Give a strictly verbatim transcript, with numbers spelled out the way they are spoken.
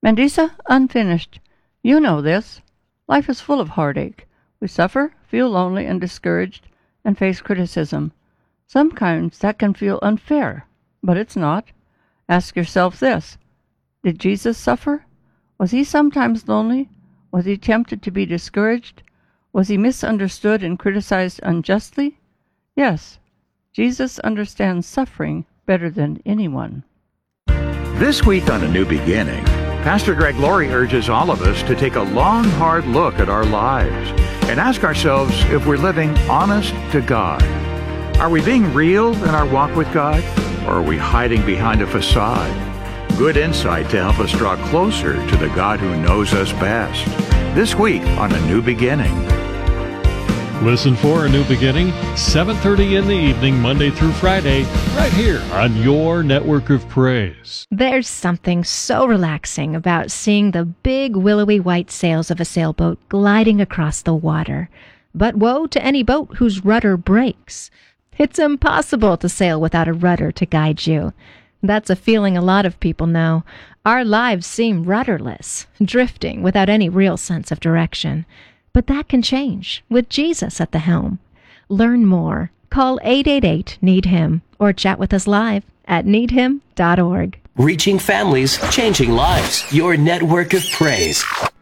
Mandisa, unfinished. You know this. Life is full of heartache. We suffer, feel lonely and discouraged, and face criticism. Sometimes that can feel unfair, but it's not. Ask yourself this. Did Jesus suffer? Was he sometimes lonely? Was he tempted to be discouraged? Was he misunderstood and criticized unjustly? Yes, Jesus understands suffering better than anyone. This week on A New Beginning, Pastor Greg Laurie urges all of us to take a long, hard look at our lives and ask ourselves if we're living honest to God. Are we being real in our walk with God, or are we hiding behind a facade? Good insight to help us draw closer to the God who knows us best. This week on A New Beginning. Listen for A New Beginning, seven thirty in the evening, Monday through Friday, right here on your network of praise. There's something so relaxing about seeing the big willowy white sails of a sailboat gliding across the water. But woe to any boat whose rudder breaks. It's impossible to sail without a rudder to guide you. That's a feeling a lot of people know. Our lives seem rudderless, drifting without any real sense of direction. But that can change with Jesus at the helm. Learn more. Call eight eight eight, need him or chat with us live at need him dot org. Reaching families, changing lives. Your network of praise.